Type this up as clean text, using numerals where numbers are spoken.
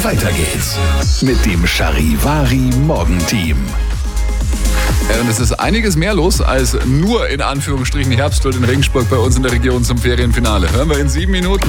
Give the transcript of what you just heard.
Weiter geht's mit dem Charivari Morgenteam. Ja, und es ist einiges mehr los als nur in Anführungsstrichen Herbst in Regensburg bei uns in der Region zum Ferienfinale. Hören wir in 7 Minuten.